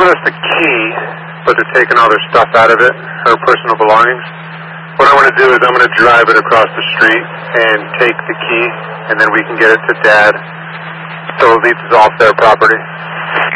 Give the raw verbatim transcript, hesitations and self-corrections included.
given us the key, but they're taking all their stuff out of it, her personal belongings. What I'm going to do is I'm going to drive it across the street and take the key, and then we can get it to Dad, so at least it's off their property.